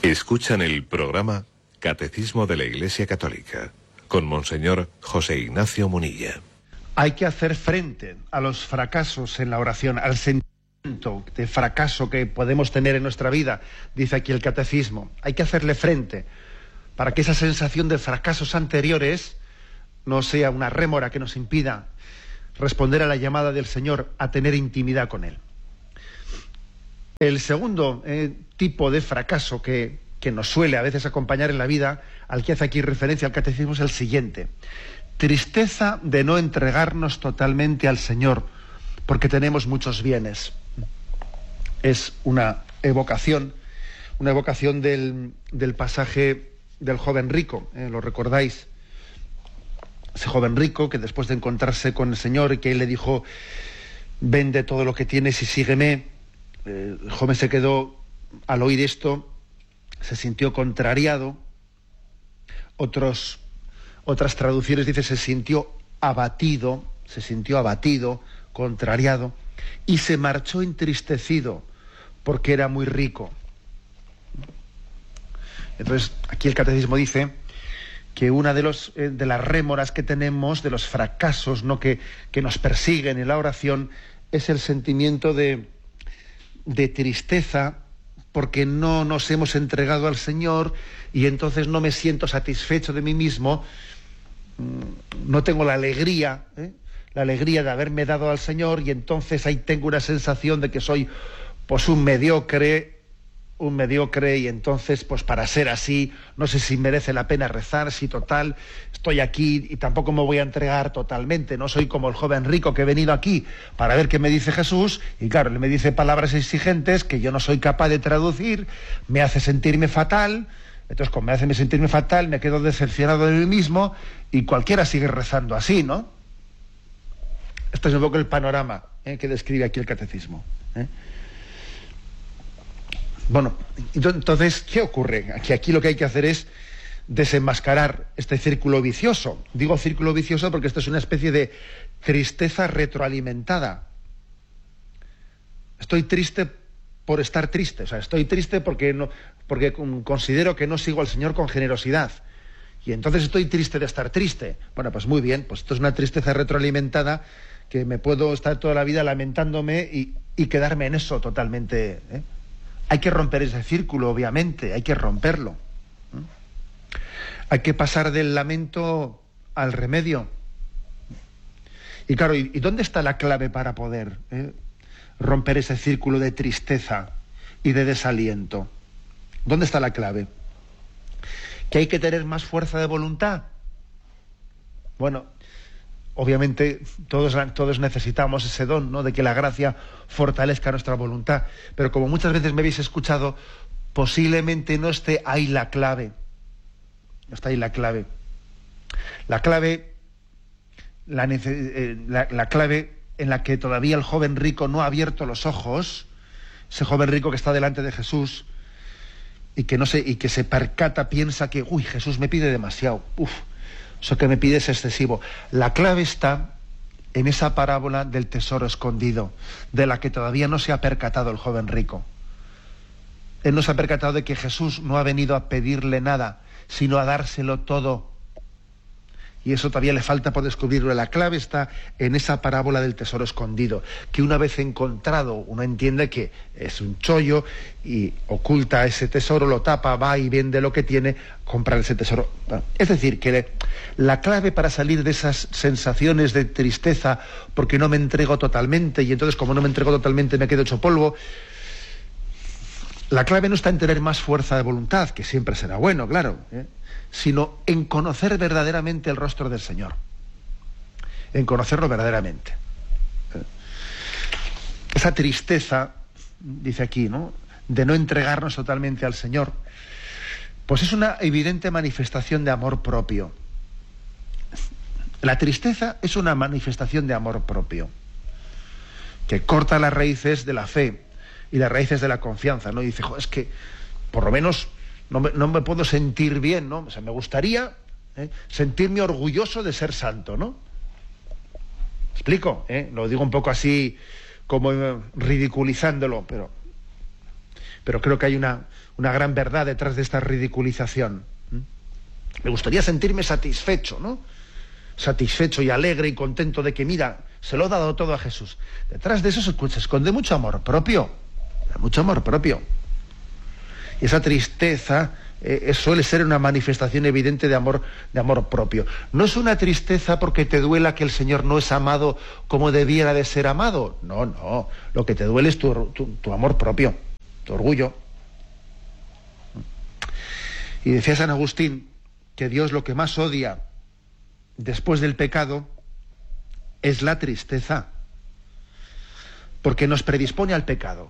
Escuchan el programa Catecismo de la Iglesia Católica con Monseñor José Ignacio Munilla. Hay que hacer frente a los fracasos en la oración, al sentimiento de fracaso que podemos tener en nuestra vida, dice aquí el Catecismo. Hay que hacerle frente para que esa sensación de fracasos anteriores no sea una rémora que nos impida responder a la llamada del Señor a tener intimidad con Él. El segundo tipo de fracaso que nos suele a veces acompañar en la vida, al que hace aquí referencia el Catecismo, es el siguiente: tristeza de no entregarnos totalmente al Señor, porque tenemos muchos bienes. Es una evocación del pasaje del joven rico, ¿lo recordáis? Ese joven rico que después de encontrarse con el Señor y que Él le dijo: vende todo lo que tienes y sígueme. El joven se quedó, al oír esto, se sintió contrariado. Otras traducciones dicen se sintió abatido, contrariado, y se marchó entristecido porque era muy rico. Entonces, aquí el Catecismo dice que una de las rémoras que tenemos, de los fracasos, ¿no?, que nos persiguen en la oración, es el sentimiento de tristeza porque no nos hemos entregado al Señor y entonces no me siento satisfecho de mí mismo, no tengo la alegría de haberme dado al Señor, y entonces ahí tengo una sensación de que soy pues un mediocre, y entonces pues para ser así no sé si merece la pena rezar, si total estoy aquí y tampoco me voy a entregar totalmente, no soy como el joven rico que he venido aquí para ver qué me dice Jesús, y claro, él me dice palabras exigentes que yo no soy capaz de traducir, me hace sentirme fatal. Entonces, como me hace sentirme fatal, me quedo decepcionado de mí mismo, y cualquiera sigue rezando así, ¿no? Este es un poco el panorama que describe aquí el Catecismo. Bueno, entonces, ¿qué ocurre? Aquí lo que hay que hacer es desenmascarar este círculo vicioso. Digo círculo vicioso porque esto es una especie de tristeza retroalimentada. Estoy triste por estar triste, o sea, estoy triste porque considero que no sigo al Señor con generosidad, y entonces estoy triste de estar triste. Bueno, pues muy bien, pues esto es una tristeza retroalimentada que me puedo estar toda la vida lamentándome y quedarme en eso totalmente. Hay que romper ese círculo, obviamente, hay que romperlo. Hay que pasar del lamento al remedio. Y claro, ¿y dónde está la clave para poder romper ese círculo de tristeza y de desaliento? ¿Dónde está la clave? ¿Que hay que tener más fuerza de voluntad? Bueno, obviamente todos necesitamos ese don, ¿no?, de que la gracia fortalezca nuestra voluntad, pero como muchas veces me habéis escuchado, posiblemente no esté ahí la clave. No está ahí la clave. La clave en la que todavía el joven rico no ha abierto los ojos, ese joven rico que está delante de Jesús y que se percata, piensa que, Jesús me pide demasiado, eso que me pide es excesivo. La clave está en esa parábola del tesoro escondido, de la que todavía no se ha percatado el joven rico. Él no se ha percatado de que Jesús no ha venido a pedirle nada, sino a dárselo todo. Y eso todavía le falta por descubrirlo. La clave está en esa parábola del tesoro escondido, que una vez encontrado, uno entiende que es un chollo y oculta ese tesoro, lo tapa, va y vende lo que tiene, compra ese tesoro. Es decir, que la clave para salir de esas sensaciones de tristeza, porque no me entrego totalmente, y entonces como no me entrego totalmente me quedo hecho polvo, la clave no está en tener más fuerza de voluntad, que siempre será bueno, claro, sino en conocer verdaderamente el rostro del Señor. En conocerlo verdaderamente. Esa tristeza, dice aquí, ¿no?, de no entregarnos totalmente al Señor, pues es una evidente manifestación de amor propio. La tristeza es una manifestación de amor propio, que corta las raíces de la fe y las raíces de la confianza, ¿no? Y dice, es que por lo menos no me puedo sentir bien, ¿no? O sea, me gustaría sentirme orgulloso de ser santo, ¿no? ¿Me explico? Lo digo un poco así, como ridiculizándolo, pero pero creo que hay una gran verdad detrás de esta ridiculización. Me gustaría sentirme satisfecho, ¿no? Satisfecho y alegre y contento de que, mira, se lo he dado todo a Jesús. Detrás de eso se esconde mucho amor propio. Mucho amor propio. Y esa tristeza suele ser una manifestación evidente de amor propio. No es una tristeza porque te duela que el Señor no es amado como debiera de ser amado. No. Lo que te duele es tu amor propio, tu orgullo. Y decía San Agustín que Dios lo que más odia después del pecado es la tristeza, porque nos predispone al pecado.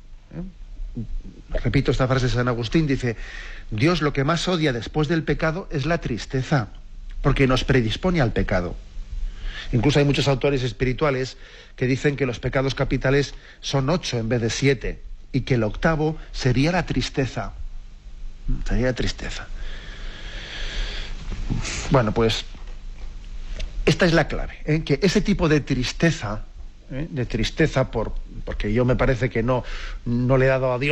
Repito esta frase de San Agustín, dice: Dios lo que más odia después del pecado es la tristeza, porque nos predispone al pecado. Incluso hay muchos autores espirituales que dicen que los pecados capitales son 8 en vez de 7, y que el 8º sería la tristeza. Sería la tristeza. Bueno, pues esta es la clave, que ese tipo de tristeza, porque yo me parece que no le he dado a Dios